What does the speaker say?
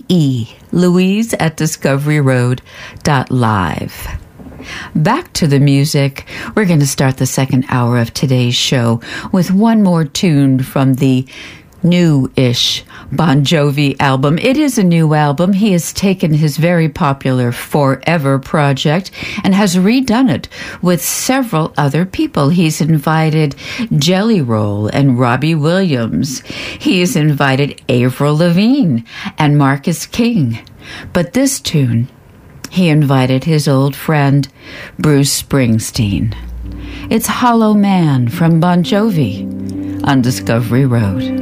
Louise at discoveryroad.live. Back to the music. We're going to start the second hour of today's show with one more tune from the new-ish Bon Jovi album. It is a new album. He has taken his very popular Forever project and has redone it with several other people. He's invited Jelly Roll and Robbie Williams. He has invited Avril Lavigne and Marcus King. But this tune, he invited his old friend Bruce Springsteen. It's Hollow Man from Bon Jovi on Discovery Road.